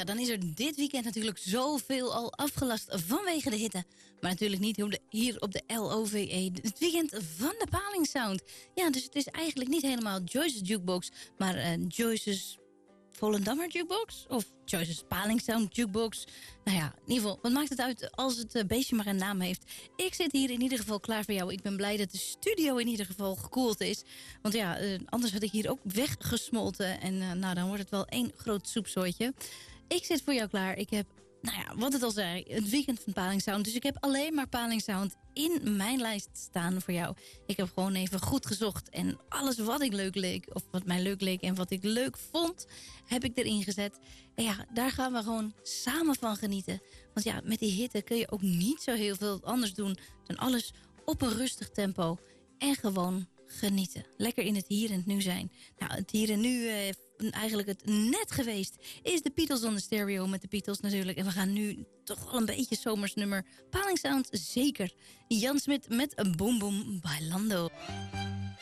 ja, dan is er dit weekend natuurlijk zoveel al afgelast vanwege de hitte. Maar natuurlijk niet hier op de LOVE, het weekend van de Paling Sound. Ja, dus het is eigenlijk niet helemaal Joyce's Jukebox, maar Joyce's Volendammer Jukebox? Of Joyce's Paling Sound Jukebox? Nou ja, in ieder geval, wat maakt het uit als het beestje maar een naam heeft? Ik zit hier in ieder geval klaar voor jou. Ik ben blij dat de studio in ieder geval gekoeld is. Want ja, anders had ik hier ook weggesmolten. En nou, dan wordt het wel één groot soepzooitje. Ik zit voor jou klaar. Ik heb, nou ja, wat het al zei, het weekend van Paling Sound. Dus ik heb alleen maar Paling Sound in mijn lijst staan voor jou. Ik heb gewoon even goed gezocht. En alles wat ik leuk leek, of wat mij leuk leek en wat ik leuk vond, heb ik erin gezet. En ja, daar gaan we gewoon samen van genieten. Want ja, met die hitte kun je ook niet zo heel veel anders doen dan alles op een rustig tempo. En gewoon genieten. Lekker in het hier en het nu zijn. Nou, het hier en nu, eigenlijk het net geweest, is de Beatles on the stereo met de Beatles natuurlijk. En we gaan nu toch wel een beetje zomers nummer. Paling Sound, zeker. Jan Smit met Boom Boom Bailando.